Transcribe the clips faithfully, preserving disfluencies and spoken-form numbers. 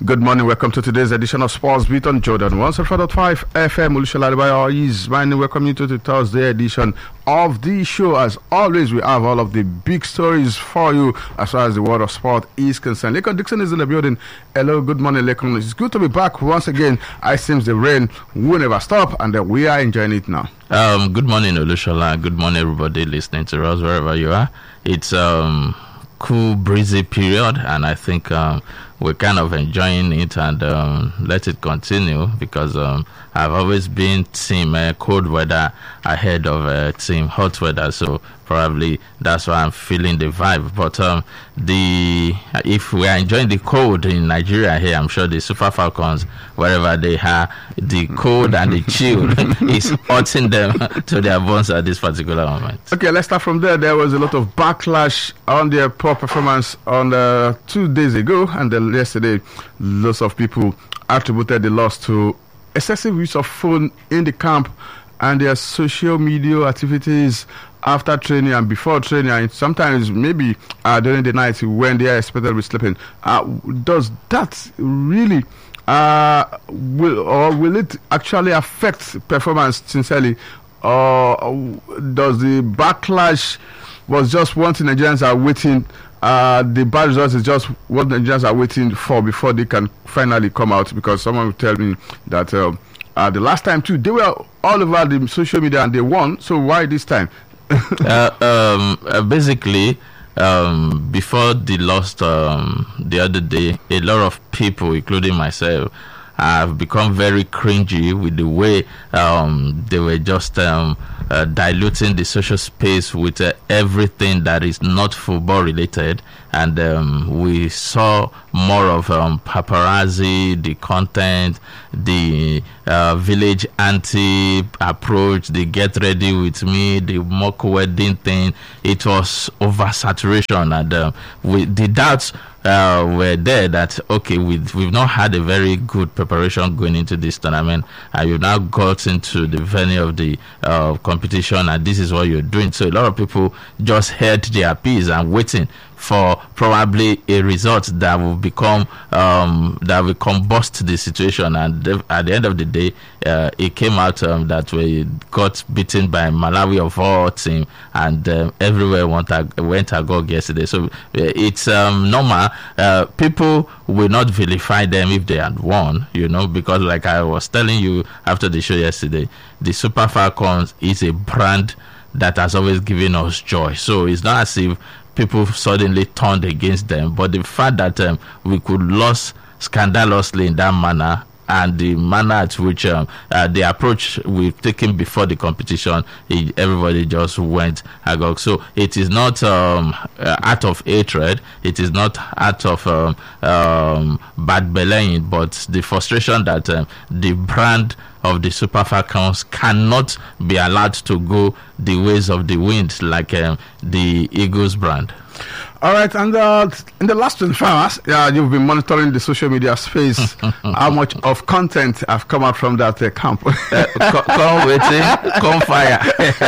Good morning. Welcome to today's edition of Sports Beat on Jordan one oh four point five F M. Olusola Adebayo is my name. Welcome you to the Thursday edition of the show. As always, we have all of the big stories for you as far as the world of sport is concerned. Lekon Dixon is in the building. Hello, good morning, Lekon. It's good to be back once again. I seems the rain will never stop, and uh, we are enjoying it now. Um, good morning, Olusola. Good morning, everybody listening to us wherever you are. It's um cool, breezy period, and I think um. we're kind of enjoying it, and um, let it continue, because um, I've always been team uh, cold weather ahead of uh, team hot weather, so probably that's why I'm feeling the vibe. But um, the if we are enjoying the cold in Nigeria here, I'm sure the Super Falcons, wherever they are, the cold and the chill is hurting them to their bones at this particular moment. Okay, let's start from there. There was a lot of backlash on their poor performance on uh, two days ago, and the yesterday, lots of people attributed the loss to excessive use of phone in the camp and their social media activities after training and before training, and sometimes maybe uh, during the night when they are expected to be sleeping. Uh, does that really, uh, will or will it actually affect performance sincerely, or does the backlash was just one thing Nigerians are waiting? Uh, the bad results is just what the Nigerians are waiting for before they can finally come out, because someone will tell me that uh, uh, the last time too they were all over the social media and they won, so why this time? uh, um, uh, basically, um, before the loss um, the other day, a lot of people, including myself, have become very cringy with the way um, they were just um, uh, diluting the social space with uh, everything that is not football related. And um, we saw more of um, paparazzi, the content, the uh, village auntie approach, the get ready with me, the mock wedding thing. It was oversaturation, and um, we, the doubts uh, were there that, okay, we've, we've not had a very good preparation going into this tournament, and you've now got into the venue of the uh, competition, and this is what you're doing. So a lot of people just held their peace and waiting for probably a result that will become um, that will combust the situation, and at the end of the day, uh, it came out um, that we got beaten by Malawi of all team, and um, everywhere went ag- went agog yesterday. So uh, it's um, normal. Uh, people will not vilify them if they had won, you know, because like I was telling you after the show yesterday, the Super Falcons is a brand that has always given us joy. So it's not as if people suddenly turned against them, but the fact that um, we could lose scandalously in that manner, and the manner at which um, uh, the approach we've taken before the competition, it, everybody just went agog. So it is not um, uh, out of hatred, it is not out of um, um, bad belaying, but the frustration that um, the brand of the Super Falcons cannot be allowed to go the ways of the wind like um, the Eagles brand. All right, and uh, in the last twenty-four hours, yeah, you've been monitoring the social media space. How much of content have come out from that uh, camp? uh, co- come waiting, come fire.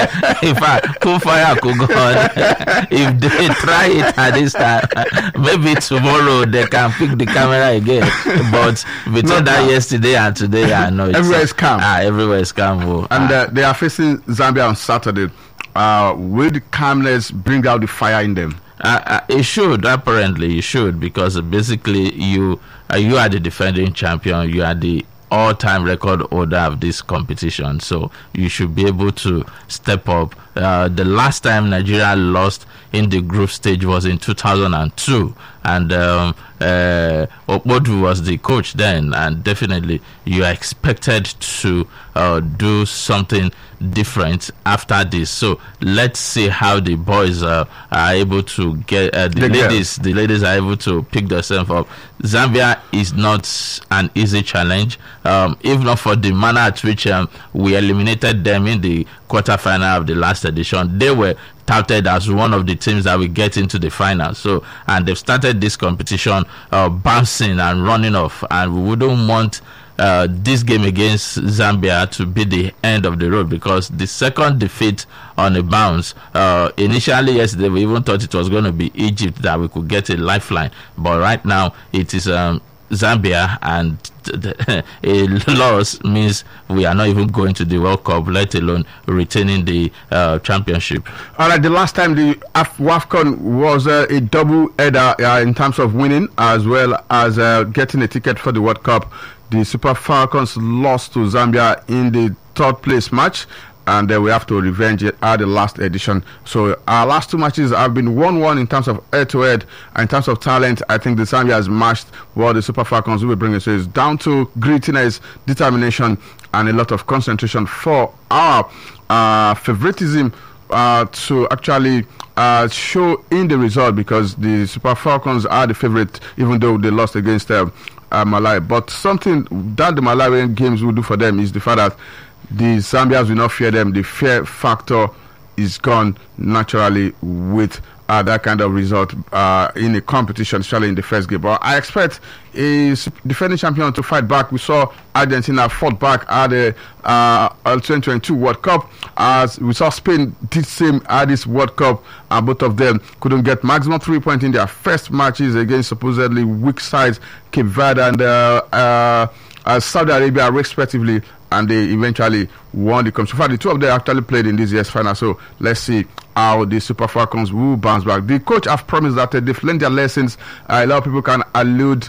In fact, come fire could go on. If they try it at this time, maybe tomorrow they can pick the camera again. But between Not that now. yesterday and today, I know it's everywhere is calm. Ah, everywhere is calm. Oh. And ah. uh, they are facing Zambia on Saturday. Uh, will the calmness bring out the fire in them? Uh, uh, it should, apparently it should, because basically you uh, you are the defending champion, you are the all-time record holder of this competition, so you should be able to step up. Uh, the last time Nigeria lost in the group stage was in two thousand two, and um, uh, Okpodu was the coach then, and definitely you are expected to uh, do something different after this. So let's see how the boys uh, are able to get uh, the, the ladies girl. the ladies are able to pick themselves up. Zambia is not an easy challenge, um, if not for the manner at which um, we eliminated them in the quarterfinal of the last edition. They were touted as one of the teams that will get into the final. So, and they've started this competition uh, bouncing and running off, and we wouldn't want uh, this game against Zambia to be the end of the road, because the second defeat on a bounce, uh, initially yesterday we even thought it was going to be Egypt that we could get a lifeline, but right now it is um, Zambia, and a loss means we are not even going to the World Cup, let alone retaining the uh, championship. All right, the last time the WAFCON was uh, a double header uh, in terms of winning as well as uh, getting a ticket for the World Cup. The Super Falcons lost to Zambia in the third place match, and then we have to revenge it at the last edition. So our last two matches have been one one in terms of head-to-head. In terms of talent, I think the Zambia has matched what the Super Falcons will be bringing. So it's down to grittiness, determination, and a lot of concentration for our uh, favoritism uh, to actually uh, show in the result, because the Super Falcons are the favorite, even though they lost against uh, uh, Malawi. But something that the Malawian games will do for them is the fact that the Zambians will not fear them. The fear factor is gone naturally with uh, that kind of result uh, in a competition, especially in the first game. But I expect a defending champion to fight back. We saw Argentina fought back at the uh, twenty twenty-two World Cup. As we saw Spain did same at this World Cup, and both of them couldn't get maximum three points in their first matches against supposedly weak sides, Cape Verde and uh, uh, uh, Saudi Arabia, respectively. And they eventually won the competition. So far, the two of them actually played in this year's final. So let's see how the Super Falcons will bounce back. The coach have promised that uh, they've learned their lessons. Uh, a lot of people can allude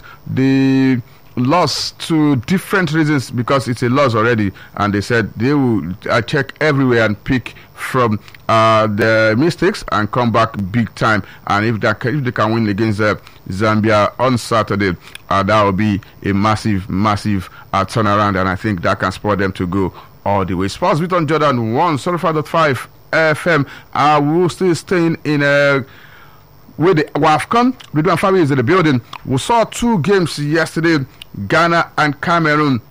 the loss to different reasons because it's a loss already. And they said they will uh, check everywhere and pick from uh, the mistakes and come back big time. And if they can, if they can win against uh, Zambia on Saturday, uh, that will be a massive, massive uh, turnaround, and I think that can spur them to go all the way. Sports Beat on Jordan one seventy-five point five F M. Uh, we're still staying in uh, with the WAFCON. Ridwan Fabi is in the building. We saw two games yesterday. Ghana and Cameroon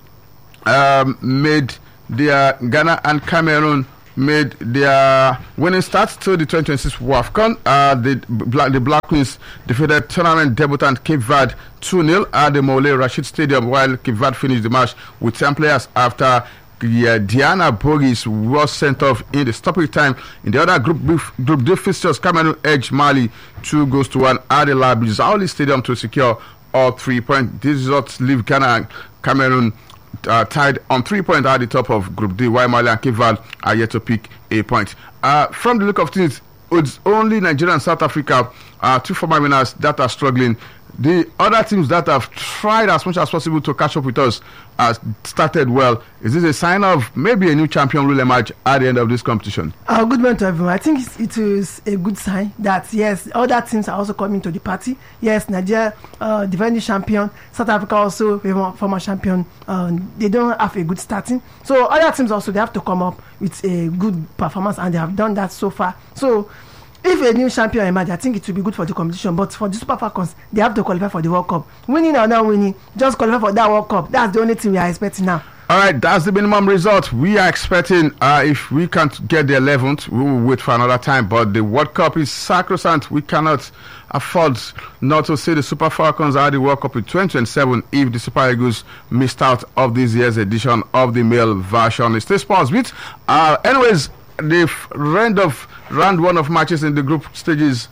um, made their Ghana and Cameroon made their winning start to the twenty twenty-six WAFCON. Uh, the, Black, the Black Queens defeated tournament debutant Cape Verde two nil at the Mole Rashid Stadium, while Cape Verde finished the match with ten players after yeah, Diana Borgis was sent off in the stoppage time. In the other group B, group D fixtures, Cameroon edged Mali two goals to one at the Labizaoli Stadium to secure all three points. These results leave Ghana and Cameroon Uh, tied on three points at the top of Group D, while Mali and Cape Verde are yet to pick a point. Uh, from the look of things, it's only Nigeria and South Africa, uh, two former winners, that are struggling. The other teams that have tried as much as possible to catch up with us uh, started well. Is this a sign of maybe a new champion will emerge at the end of this competition? Uh, good morning to everyone. I think it's, it is a good sign that, yes, other teams are also coming to the party. Yes, Nigeria, uh, defending champion, South Africa also, former champion. Um, they don't have a good starting. So other teams also, they have to come up with a good performance, and they have done that so far. So if a new champion emerges, I think it will be good for the competition. But for the Super Falcons, they have to qualify for the World Cup. Winning or not winning, just qualify for that World Cup. That's the only thing we are expecting now. All right, that's the minimum result we are expecting. Uh, if we can't get the eleventh, we will wait for another time. But the World Cup is sacrosanct. We cannot afford not to see the Super Falcons at the World Cup in twenty twenty-seven if the Super Eagles missed out of this year's edition of the male version. It's the Sports Beat. Uh, anyways, the round of round one of matches in the group stages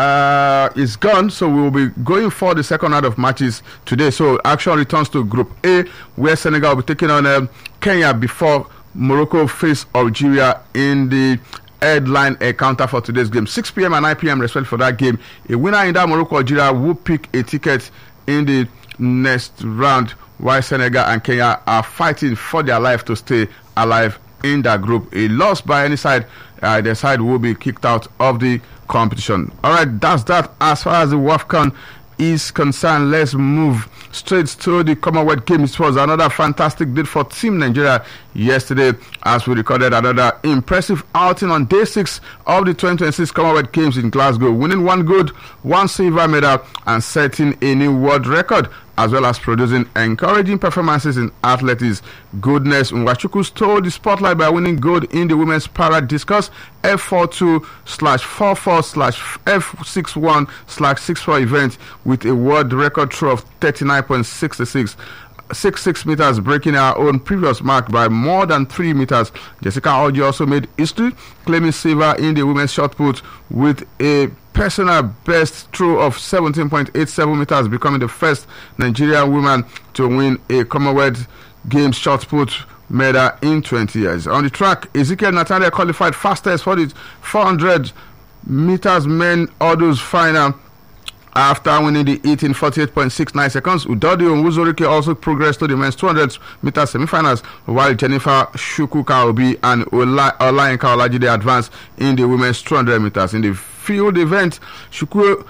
uh, is gone, so we will be going for the second round of matches today. So action returns to Group A, where Senegal will be taking on uh, Kenya before Morocco face Algeria in the headline encounter for today's game. six p.m. and nine p.m. respect for that game. A winner in that Morocco Algeria will pick a ticket in the next round, while Senegal and Kenya are fighting for their life to stay alive in that group. A loss by any side, uh, their side will be kicked out of the competition. All right, that's that as far as the WAFCON is concerned. Let's move straight to the Commonwealth Games. It was another fantastic day for Team Nigeria yesterday as we recorded another impressive outing on day six of the twenty twenty-six Commonwealth Games in Glasgow, winning one gold, one silver medal and setting a new world record, as well as producing encouraging performances in athletics. Goodness Nwachukwu stole the spotlight by winning gold in the women's para discus F forty-two slash forty-four slash F sixty-one slash sixty-four event with a world record throw of thirty-nine point six six. six six meters, breaking her own previous mark by more than three meters. Jessica Oji also made history, claiming silver in the women's shot put with a personal best throw of seventeen point eight seven meters, becoming the first Nigerian woman to win a Commonwealth Games shot put medal in twenty years. On the track, Ezekiel Natalia qualified fastest for the four hundred meters men hurdles final after winning the eighteen forty-eight point six nine seconds. Udodi Onwuzorike also progressed to the men's two hundred meters semifinals, while Jennifer Shukuka Obi and Ola, Olayinka Olajide advanced in the women's two hundred meters. In the field event, Shukwu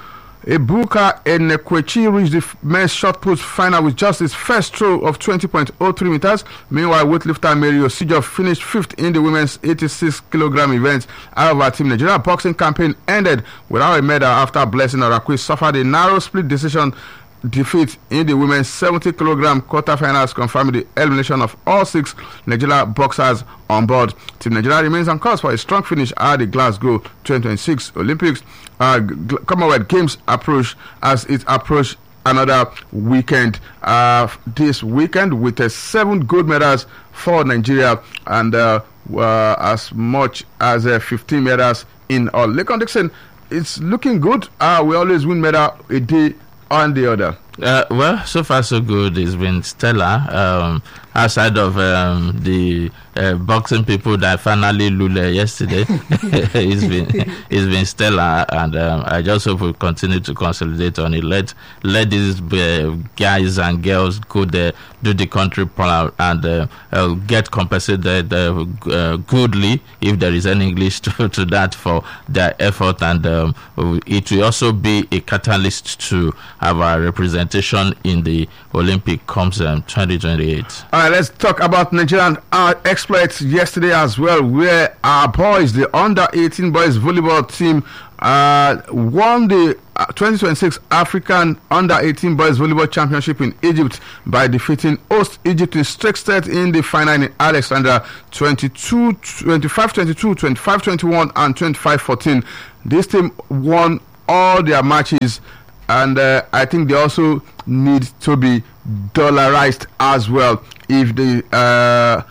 Ebuka Enekwechi reached the men's shot put final with just his first throw of twenty point oh three meters. Meanwhile, weightlifter Mary Osijo finished fifth in the women's eighty-six kilogram event. However, Team Nigeria boxing campaign ended without a medal after Blessing Orakwe suffered a narrow split decision defeat in the women's seventy kilogram quarterfinals, confirming the elimination of all six Nigeria boxers on board. Team Nigeria remains on course for a strong finish at the Glasgow twenty twenty-six Olympics. Uh, Commonwealth Games approach as it approached another weekend uh, this weekend with uh, seven gold medals for Nigeria and uh, uh, as much as uh, fifteen medals in all. Lekon Dixon, it's looking good. Uh, we always win medal a day on the other. Uh, well, so far so good. It's been stellar. Um, outside of um, the uh, boxing people that finally lule yesterday, it's been it's been stellar, and um, I just hope we continue to consolidate on it. Let let these uh, guys and girls go there, do the country proud, and uh, uh, get compensated uh, uh, goodly, if there is any English to, to that, for their effort, and um, it will also be a catalyst to our representation in the Olympic comes um, twenty twenty-eight. All right, let's talk about Nigerian uh, exploits yesterday as well, where our boys, the under eighteen boys volleyball team, uh, won the uh, twenty twenty-six African under eighteen boys volleyball championship in Egypt by defeating host Egypt in straight sets in the final in Alexandria twenty-two, twenty-five twenty-two, twenty-five twenty-one, and twenty-five fourteen. This team won all their matches, and uh, I think they also need to be dollarized as well. If the uh,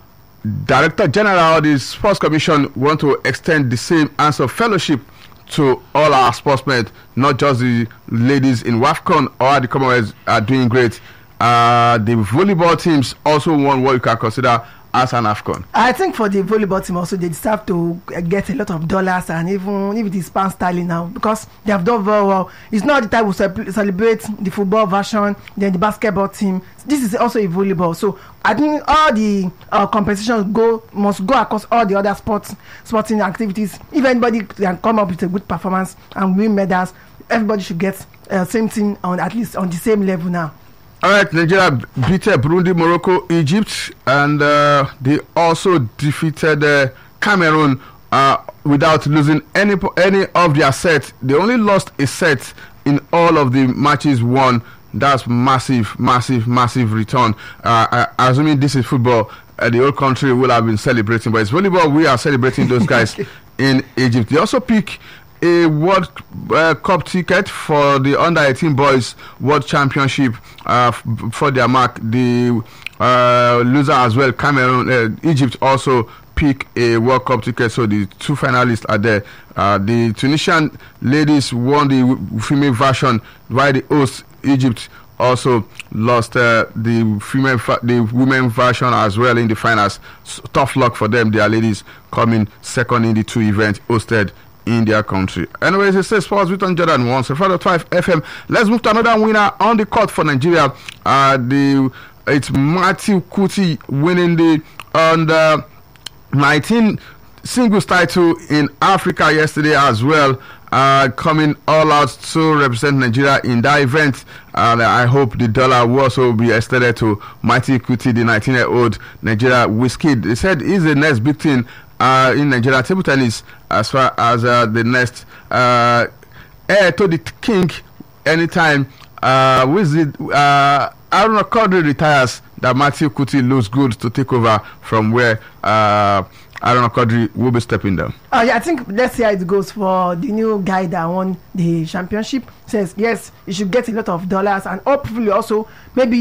Director General of the Sports Commission want to extend the same answer of fellowship to all our sportsmen, not just the ladies in WAFCON or the Commonwealth are doing great. Uh, the volleyball teams also won what you can consider as an AFCON. I think for the volleyball team also, they deserve to get a lot of dollars, and even if it is pound sterling now, because they have done very well. It's not the time we celebrate the football version, then the basketball team. This is also a volleyball. So I think all the uh, competitions go must go across all the other sports, sporting activities. If anybody can come up with a good performance and win medals, everybody should get uh, same thing on at least on the same level now. All right, Nigeria beat uh, Burundi, Morocco, Egypt, and uh, they also defeated uh, Cameroon uh, without losing any any of their sets. They only lost a set in all of the matches won. That's massive, massive, massive return. Uh, I, assuming this is football, uh, the whole country will have been celebrating, but it's volleyball. We are celebrating those guys in Egypt. They also pick a World uh, Cup ticket for the under eighteen boys World Championship uh, f- for their mark. The uh, loser as well, Cameroon, uh, Egypt also pick a World Cup ticket, so the two finalists are there. Uh, the Tunisian ladies won the w- female version, while the host Egypt also lost uh, the female fa- the women version as well in the finals. So, tough luck for them. Their ladies coming second in the two events hosted in their country. Anyways, it says Sports with on Jordan one so five F M. Let's move to another winner on the court for Nigeria. Uh, the it's Matthew Kuti winning the under nineteen singles title in Africa yesterday as well. Uh, coming all out to represent Nigeria in that event, and uh, I hope the dollar will also be extended to Matthew Kuti, the nineteen-year-old Nigeria whiskey. They said he's the next big thing Uh, in Nigeria table tennis, as far as uh, the next uh, heir to the king anytime uh, with the uh, Aaron Kodri retires, that Matthew Kuti looks good to take over from where uh, Aaron Kodri will be stepping down. Uh, yeah, I think let's see how it goes for the new guy that won the championship. Says yes, he should get a lot of dollars, and hopefully also maybe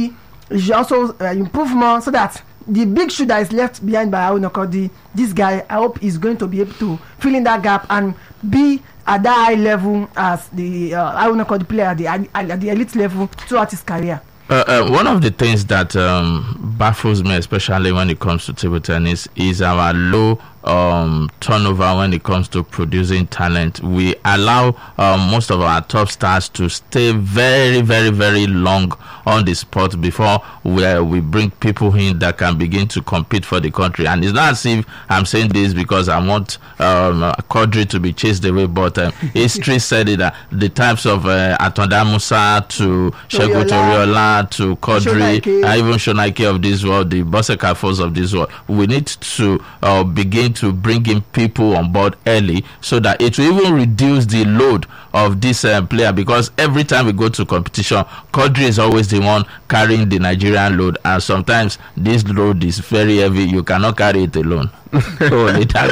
he should also uh, improve more so that the big shoe that is left behind by Haruna Kodi, this guy, I hope is going to be able to fill in that gap and be at that high level as the uh, Haruna Kodi player at the, at the elite level throughout his career. Uh, uh, one of the things that um, baffles me, especially when it comes to table tennis, is our low um, turnover when it comes to producing talent. We allow um, most of our top stars to stay very, very, very long on the spot before where we bring people in that can begin to compete for the country. And it's not as if I'm saying this because I want um, Quadri to be chased away, but um, history said it that the types of uh, Atonda Musa to Segun Toriola to Quadri, and even Shonaike of this world, the Bose Kafos of this world, we need to uh, begin to bring in people on board early so that it will even reduce the load of this uh, player, because every time we go to competition, Quadri is always the one carrying the Nigerian load, and sometimes this load is very heavy. You cannot carry it alone. So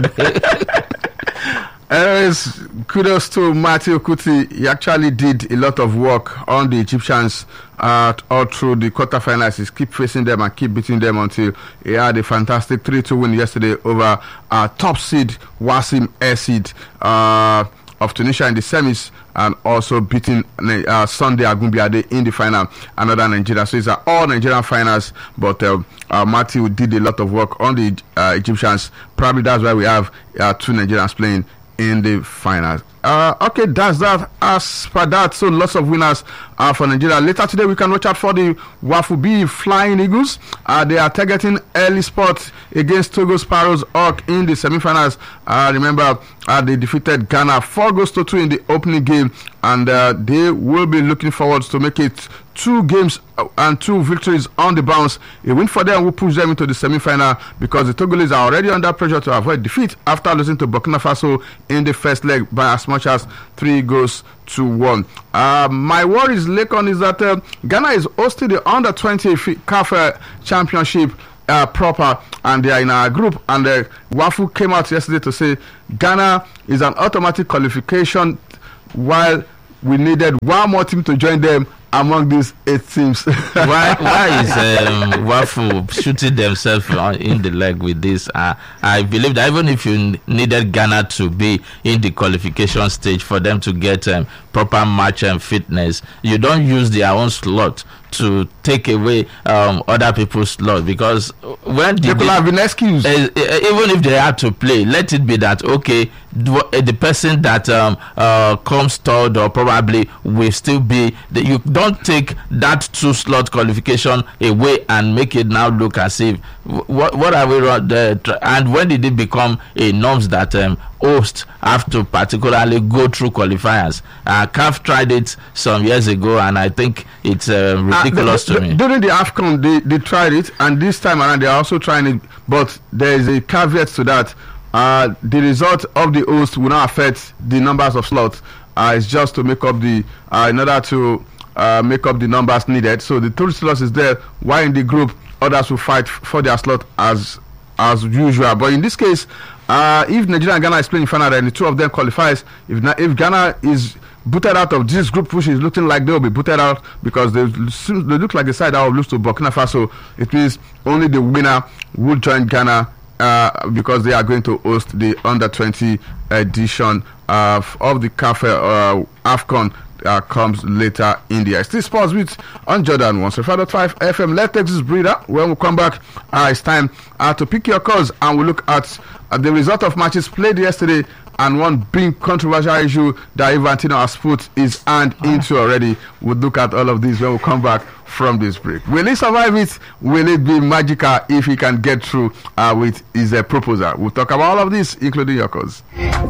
Anyways, kudos to Matthew Kuti. He actually did a lot of work on the Egyptians uh, all through the quarterfinals. He keep facing them and keep beating them until he had a fantastic three two win yesterday over uh, top seed Wasim Esid uh, of Tunisia in the semis, and also beating uh, Sunday Agumbiade in the final, another Nigerian. So it's uh, all Nigerian finals, but uh, uh, Matthew did a lot of work on the uh, Egyptians. Probably that's why we have uh, two Nigerians playing in the finals. Uh, okay, that's that. As per that, so lots of winners uh, for Nigeria. Later today, we can watch out for the Wafubi Flying Eagles. Uh, they are targeting early spot against Togo Sparrows Hawk in the semi-finals. Uh, remember, uh, they defeated Ghana four goals to two in the opening game, and uh, they will be looking forward to make it two games and two victories on the bounce. A win for them will push them into the semi-final, because the Togolese are already under pressure to avoid defeat after losing to Burkina Faso in the first leg by as much as three goals to one. Uh, my worries, Lekon, is that uh, Ghana is hosting the under twenty C A F Championship uh, proper, and they are in our group. And uh, Wafu came out yesterday to say Ghana is an automatic qualification, while we needed one more team to join them among these eight teams. why why is um, Wafu shooting themselves in the leg with this? Uh, I believe that even if you needed Ghana to be in the qualification stage for them to get um, proper match and fitness, you don't use their own slot to take away um, other people's slot, because when they could have an excuse. Uh, even if they had to play, let it be that okay, the person that um, uh, comes third or probably will still be the, you don't take that two slot qualification away and make it now look as if what what are we there, and when did it become a norms that um, hosts have to particularly go through qualifiers? uh, C A F tried it some years ago, and I think it's uh, ridiculous uh, the, to the, me. During the AFCON they, they tried it, and this time around they're also trying it, but there is a caveat to that. Uh, the result of the host will not affect the numbers of slots. Uh, it's just to make up the uh, in order to uh, make up the numbers needed. So the total slots is there, while in the group others will fight for their slot as as usual. But in this case, uh, if Nigeria and Ghana is playing final and the two of them qualifies, if if Ghana is booted out of this group, which is looking like they will be booted out because they, they look like the side that will lose to Burkina Faso, it means only the winner will join Ghana, uh, because they are going to host the under twenty edition of, of the C A F uh, AFCON. Uh, comes later in the year. Still sports with on Jordan one seven point five F M. Let's take this breather. When we come back, uh, it's time uh, to pick your calls, and we look at uh, the result of matches played yesterday, and one big controversial issue that Infantino has put his hand into already. We'll look at all of these when we come back from this break. Will he survive it? Will it be magical if he can get through uh, with his uh, proposal? We'll talk about all of this, including your calls.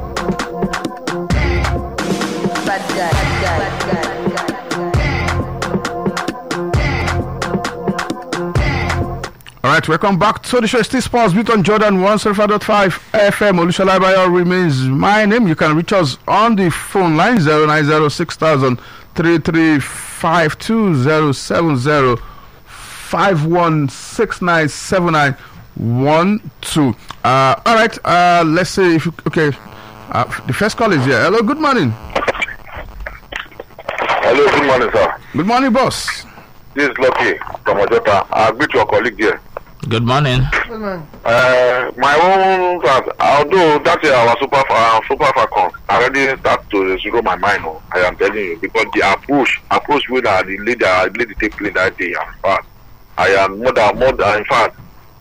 All right, welcome back to the show. Still Sports Beat on Jordan one oh five point five F M. Olushola Bayo remains my name. You can reach us on the phone line zero nine zero six thousand three three five two zero seven zero five one six nine seven nine one two. Uh, all right, uh, let's see if you, okay. Uh, the first call is here. Hello, good morning. Hello, good morning, sir. Good morning, boss. This is Lucky from Ojota. I greet your colleague here. Good morning. Good man. Uh, my own, although that's our super uh, super Falcons, I already start to zero my mind. Oh, I am telling you, because the approach, approach with uh, the leader, the leader take place that day. In fact, I am more than more than in fact.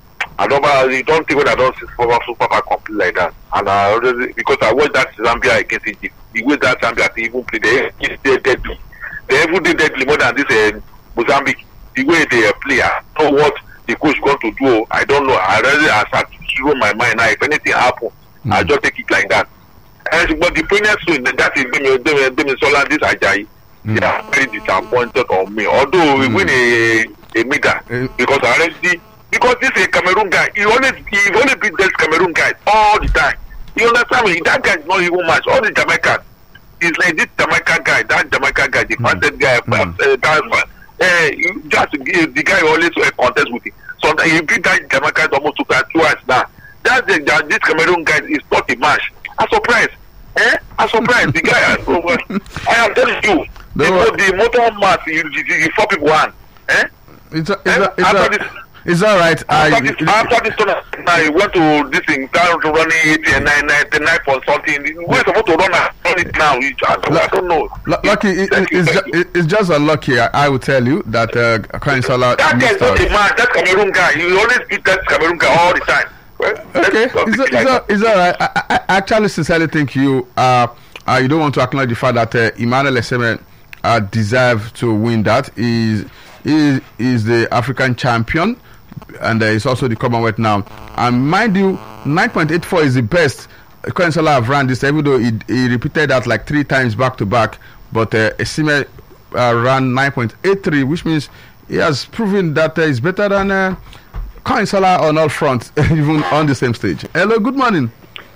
I don't, I don't think when I don't see super super Falcons play like that, and I already because I watched that Zambia against Egypt. The way that Zambia even play, they they deadly. They even did deadly more than this uh, Mozambique. The way they uh, play, I know what the coach going to do. I don't know. I already I start to zero my mind now. If anything happen, mm. I just take it like that. And but the previous swing, that is Demi this Ajayi. Mm. They are very disappointed on me. Although we mm. win a a medal mm. because I already because this is a Cameroon guy. He always he only beat this Cameroon guy all the time. You understand me? That guy is not even much. All the Jamaican. He's like this Jamaican guy, that Jamaican guy, the mm. fastest guy, mm. uh, that, uh, you just give the guy always a contest with him. So that you beat that Jamaican almost two times now. That's the that this Cameroon guy is not a match. I'm surprised. Eh? I'm surprised. The guy has over. I am telling you, the, the motor match you, you, you four people one. Eh? It's a, it's a, it's a, this, it's all right. After I, this, after this tournament, I went to this thing, down to running eighty and nine, ninety-nine for something. We're supposed to run, run it now. I don't know. Lucky, it, it, it's, ju- it's just unlucky. I, I will tell you that uh, Kainsala. That guy is not a man. That Cameroon guy. You always beat that Cameroon guy all the time. Well, okay, it's, it's, like it's, it's all right. I, I, I actually sincerely think you uh, uh you don't want to acknowledge the fact that uh, Emmanuel Eseme uh, deserve to win that. He is is the African champion. And uh, it's also the Commonwealth now. And mind you, nine point eight four is the best Kainsala have run this, even though he, he repeated that like three times back to back. But uh, Esime uh, ran nine point eight three, which means he has proven that uh, he's better than uh, Kainsala on all fronts, even on the same stage. Hello, good morning.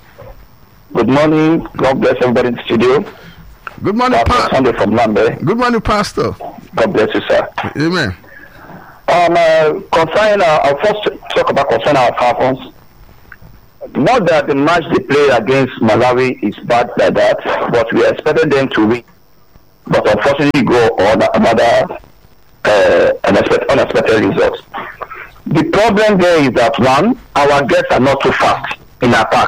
Good morning. God bless everybody in the studio. Good morning, Pastor. Sunday from Lambe. Good morning, Pastor. God bless you, sir. Amen. Um, uh, concerning, uh, I'll first talk about concerning our Falcons. Not that the match they play against Malawi is bad like that, but we expected them to win. But unfortunately, go on another uh, unexpected, unexpected results. The problem there is that one, our guests are not too fast in attack.